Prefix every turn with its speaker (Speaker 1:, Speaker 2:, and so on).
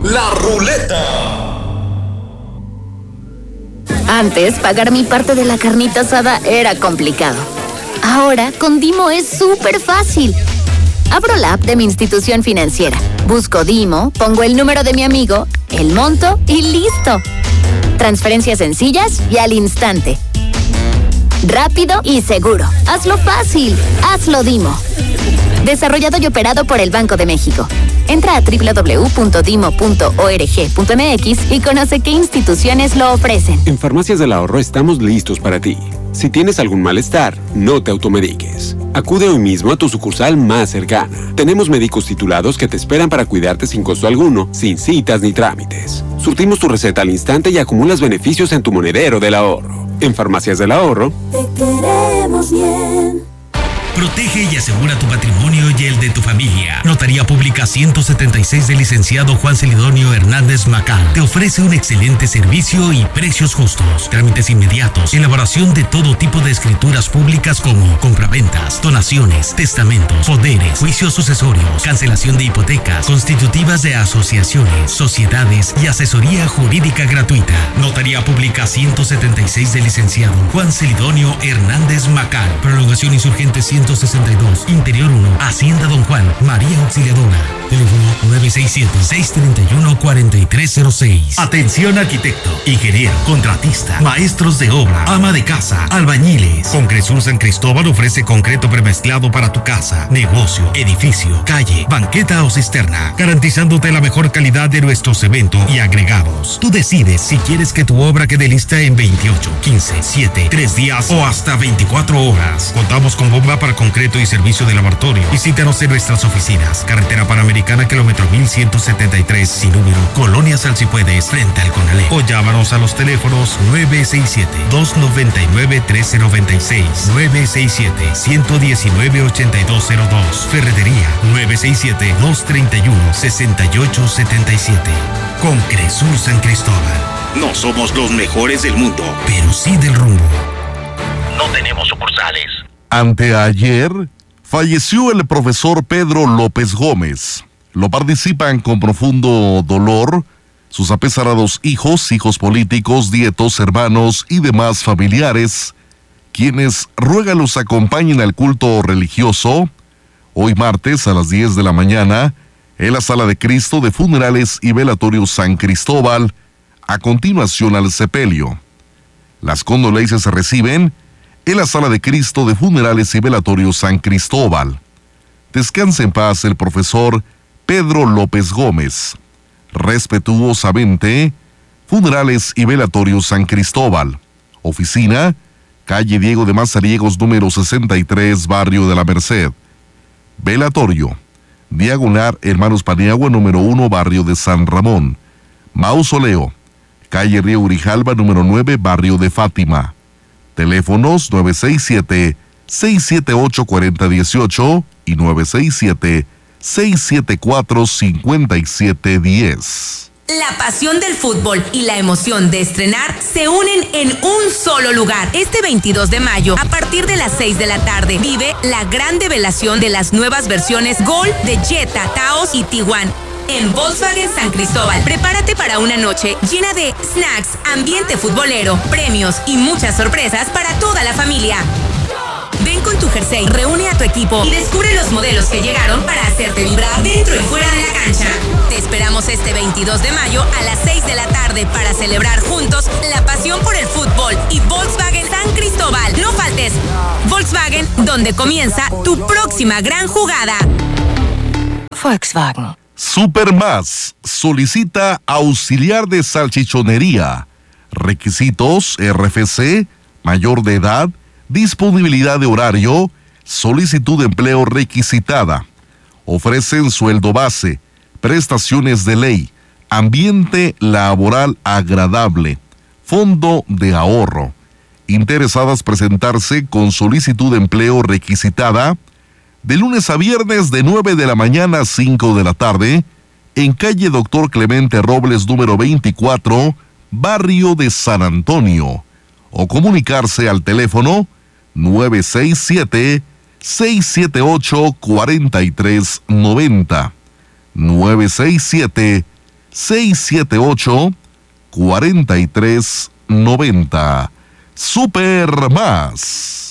Speaker 1: La Ruleta.
Speaker 2: Antes, pagar mi parte de la carnita asada era complicado. Ahora, con Dimo es súper fácil. Abro la app de mi institución financiera, busco Dimo, pongo el número de mi amigo, el monto y ¡listo! Transferencias sencillas y al instante. Rápido y seguro. Hazlo fácil. Hazlo Dimo. Desarrollado y operado por el Banco de México. Entra a www.dimo.org.mx y conoce qué instituciones lo ofrecen.
Speaker 3: En Farmacias del Ahorro estamos listos para ti. Si tienes algún malestar, no te automediques. Acude hoy mismo a tu sucursal más cercana. Tenemos médicos titulados que te esperan para cuidarte sin costo alguno, sin citas ni trámites. Surtimos tu receta al instante y acumulas beneficios en tu monedero del ahorro. En Farmacias del Ahorro,
Speaker 4: te queremos bien.
Speaker 5: Protege y asegura tu patrimonio y el de tu familia. Notaría Pública 176 del licenciado Juan Celidonio Hernández Macal te ofrece un excelente servicio y precios justos. Trámites inmediatos, elaboración de todo tipo de escrituras públicas como compraventas, donaciones, testamentos, poderes, juicios sucesorios, cancelación de hipotecas, constitutivas de asociaciones, sociedades y asesoría jurídica gratuita. Notaría Pública 176 del licenciado Juan Celidonio Hernández Macal. Prolongación Insurgente 162, Interior 1, Hacienda Don Juan, María Auxiliadora. Teléfono 967-631-4306. Atención arquitecto, ingeniero, contratista, maestros de obra, ama de casa, albañiles. Concresur San Cristóbal ofrece concreto premezclado para tu casa, negocio, edificio, calle, banqueta o cisterna, garantizándote la mejor calidad de nuestro cemento y agregados. Tú decides si quieres que tu obra quede lista en 28, 15, 7, 3 días o hasta 24 horas. Contamos con bomba para concreto y servicio de laboratorio. Visítanos en nuestras oficinas. Carretera Panamericana, kilómetro 1173, sin número, Colonia Salsipuedes, frente al Conalé. O llámanos a los teléfonos 967-299-1396, 967-119-8202. Ferretería 967-231-6877. Concresur San Cristóbal. No somos los mejores del mundo, pero sí del rumbo. No tenemos sucursales.
Speaker 6: Anteayer falleció el profesor Pedro López Gómez. Lo participan con profundo dolor sus apesarados hijos políticos, nietos, hermanos y demás familiares, quienes ruegan los acompañen al culto religioso hoy martes a las 10 de la mañana en la Sala de Cristo de Funerales y Velatorio San Cristóbal, a continuación al sepelio. Las condolencias se reciben en la Sala de Cristo de Funerales y Velatorio San Cristóbal. Descanse en paz el profesor Pedro López Gómez. Respetuosamente, Funerales y Velatorio San Cristóbal. Oficina, calle Diego de Mazariegos, número 63, Barrio de la Merced. Velatorio, diagonal Hermanos Paniagua, número 1, Barrio de San Ramón. Mausoleo, calle Río Grijalba, número 9, Barrio de Fátima. Teléfonos 967-678-4018 y 967-674-5710.
Speaker 7: La pasión del fútbol y la emoción de estrenar se unen en un solo lugar. Este 22 de mayo, a partir de las 6 de la tarde, vive la gran develación de las nuevas versiones Gol de Jetta, Taos y Tiguan en Volkswagen San Cristóbal. Prepárate para una noche llena de snacks, ambiente futbolero, premios y muchas sorpresas para toda la familia. Ven con tu jersey, reúne a tu equipo y descubre los modelos que llegaron para hacerte vibrar dentro y fuera de la cancha. Te esperamos este 22 de mayo a las 6 de la tarde para celebrar juntos la pasión por el fútbol y Volkswagen San Cristóbal. No faltes. Volkswagen, donde comienza tu próxima gran jugada.
Speaker 2: Volkswagen.
Speaker 6: Supermás solicita auxiliar de salchichonería. Requisitos: RFC, mayor de edad, disponibilidad de horario, solicitud de empleo requisitada. Ofrecen sueldo base, prestaciones de ley, ambiente laboral agradable, fondo de ahorro. Interesadas presentarse con solicitud de empleo requisitada de lunes a viernes de 9 de la mañana a 5 de la tarde, en calle Doctor Clemente Robles, número 24, Barrio de San Antonio, o comunicarse al teléfono 967-678-4390, 678-4390. Super Más.